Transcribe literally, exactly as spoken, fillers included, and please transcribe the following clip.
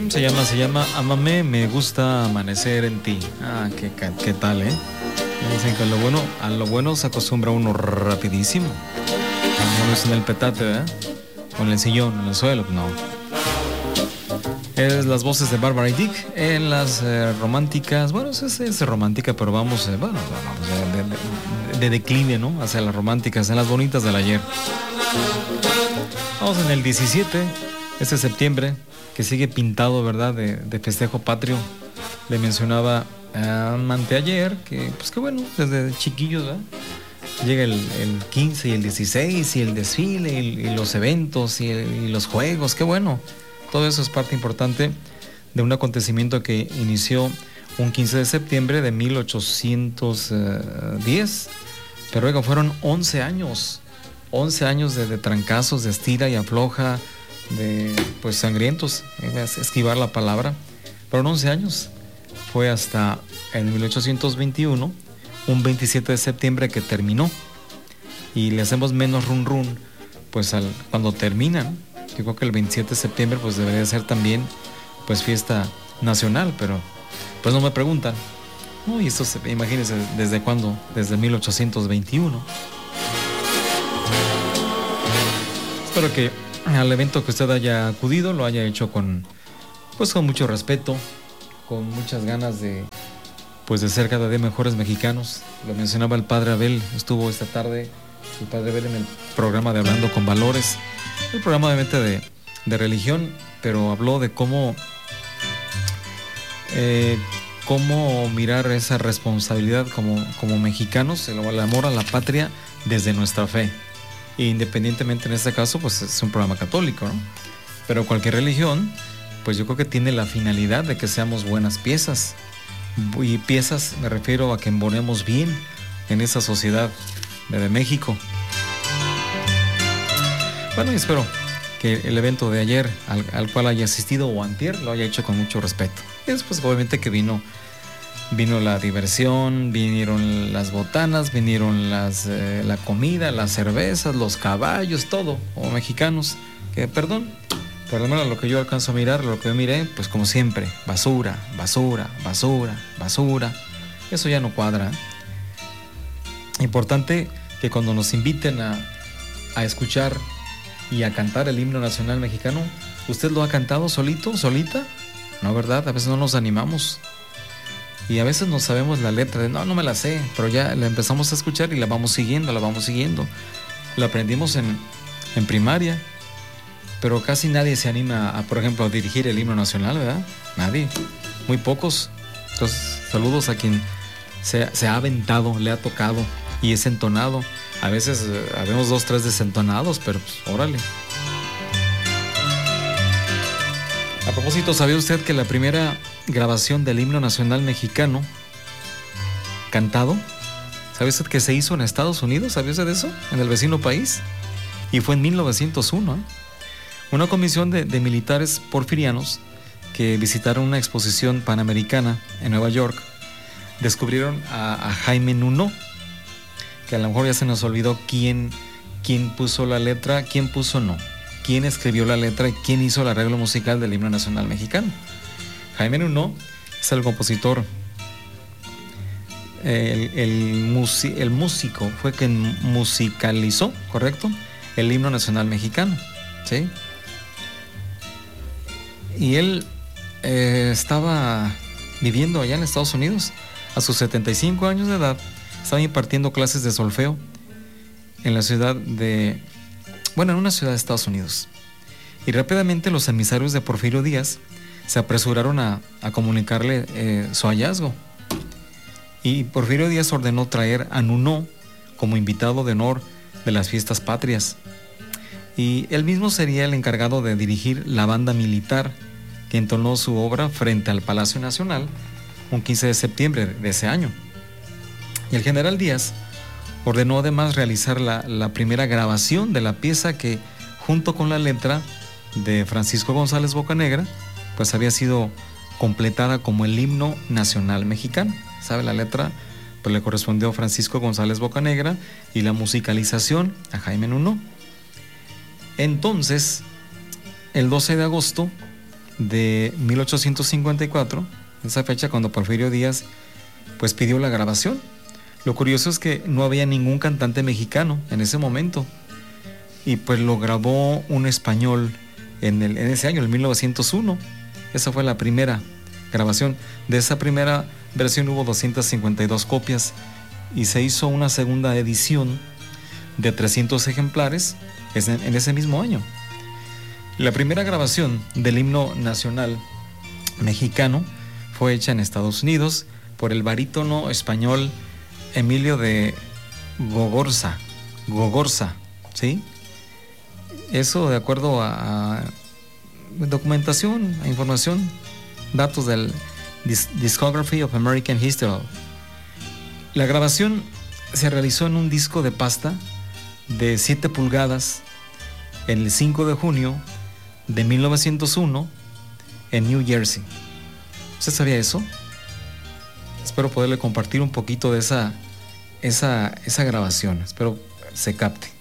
Se llama, se llama Ámame, me gusta amanecer en ti. Ah, qué, qué, qué tal, ¿eh? Dicen que a lo bueno, a lo bueno se acostumbra uno rapidísimo. No es en el petate, ¿verdad? O en el sillón, en el suelo, no. Es las voces de Barbara y Dick en las eh, románticas. Bueno, es, es, es romántica, pero vamos, eh, bueno, vamos de, de, de declive, ¿no? Hacia las románticas, en las bonitas del ayer. Vamos en el diecisiete, este septiembre, que sigue pintado, ¿verdad? De, de festejo patrio. Le mencionaba um, anteayer que, pues que bueno, desde chiquillos, ¿verdad? Llega el, el quince y el dieciséis y el desfile y, y los eventos y, el, y los juegos, qué bueno. Todo eso es parte importante de un acontecimiento que inició un quince de septiembre de mil ochocientos diez. Pero oiga, fueron once años, once años de, de trancazos, de estira y afloja, de pues sangrientos, esquivar la palabra. Fueron once años. Fue hasta en mil ochocientos veintiuno, un veintisiete de septiembre que terminó. Y le hacemos menos run run, pues al, cuando terminan. Yo creo que el veintisiete de septiembre pues debería ser también pues fiesta nacional, pero pues no me preguntan. No, y esto, imagínense, ¿desde cuándo? Desde mil ochocientos veintiuno. Espero que al evento que usted haya acudido lo haya hecho con pues con mucho respeto, con muchas ganas de pues de ser cada día mejores mexicanos. Lo mencionaba el padre Abel, estuvo esta tarde el padre Abel en el programa de Hablando con Valores, el programa obviamente de, de religión, pero habló de cómo eh, cómo mirar esa responsabilidad como, como mexicanos, el, el amor a la patria desde nuestra fe. E independientemente en este caso, pues es un programa católico, ¿no? Pero cualquier religión, pues yo creo que tiene la finalidad de que seamos buenas piezas. Y piezas me refiero a que embonemos bien en esa sociedad de México. Bueno, y espero que el evento de ayer al, al cual haya asistido o antier lo haya hecho con mucho respeto. Y después obviamente que vino vino la diversión, vinieron las botanas, vinieron las eh, la comida, las cervezas, los caballos, todo, como mexicanos, que perdón, pero al menos lo que yo alcanzo a mirar, lo que yo miré, pues como siempre, basura, basura, basura, basura. Eso ya no cuadra. Importante que cuando nos inviten a, a escuchar y a cantar el himno nacional mexicano, ¿usted lo ha cantado solito, solita? No, ¿verdad? A veces no nos animamos. Y a veces no sabemos la letra de, no, no me la sé, pero ya la empezamos a escuchar y la vamos siguiendo, la vamos siguiendo. La aprendimos en, en primaria, pero casi nadie se anima a, por ejemplo, a dirigir el himno nacional, ¿verdad? Nadie, muy pocos. Entonces, saludos a quien se, se ha aventado, le ha tocado y es entonado. A veces eh, habemos dos, tres desentonados, pero pues, órale. A propósito, ¿sabía usted que la primera grabación del himno nacional mexicano cantado, ¿sabía usted que se hizo en Estados Unidos? ¿Sabía usted de eso? En el vecino país. Y fue en mil novecientos uno, ¿eh? Una comisión de, de militares porfirianos que visitaron una exposición panamericana en Nueva York descubrieron a, a Jaime Nuno, que a lo mejor ya se nos olvidó quién, quién puso la letra, quién puso no, quién escribió la letra y quién hizo el arreglo musical del himno nacional mexicano. Jaime Nuno es el compositor, el, el, musi, el músico, fue quien musicalizó, ¿correcto?, el himno nacional mexicano, ¿sí? Y él eh, estaba viviendo allá en Estados Unidos. A sus setenta y cinco años de edad, estaba impartiendo clases de solfeo en la ciudad de... Bueno, en una ciudad de Estados Unidos. Y rápidamente los emisarios de Porfirio Díaz se apresuraron a, a comunicarle eh, su hallazgo. Y Porfirio Díaz ordenó traer a Nuno como invitado de honor de las fiestas patrias. Y él mismo sería el encargado de dirigir la banda militar que entonó su obra frente al Palacio Nacional un quince de septiembre de ese año. Y el general Díaz ordenó además realizar la, la primera grabación de la pieza que, junto con la letra de Francisco González Bocanegra, pues había sido completada como el himno nacional mexicano. ¿Sabe? La letra pues le correspondió a Francisco González Bocanegra y la musicalización a Jaime Nuno. Entonces, el doce de agosto de mil ochocientos cincuenta y cuatro, esa fecha cuando Porfirio Díaz pues pidió la grabación. Lo curioso es que no había ningún cantante mexicano en ese momento y pues lo grabó un español en, el, en ese año, en mil novecientos uno. Esa fue la primera grabación. De esa primera versión hubo doscientas cincuenta y dos copias y se hizo una segunda edición de trescientos ejemplares en ese mismo año. La primera grabación del himno nacional mexicano fue hecha en Estados Unidos por el barítono español Emilio de Gogorza, Gogorza, ¿sí? Eso de acuerdo a, a documentación, a información, datos del Discography of American History. La grabación se realizó en un disco de pasta de siete pulgadas el cinco de junio de mil novecientos uno en New Jersey. ¿Usted sabía eso? Espero poderle compartir un poquito de esa, esa, esa grabación. Espero se capte.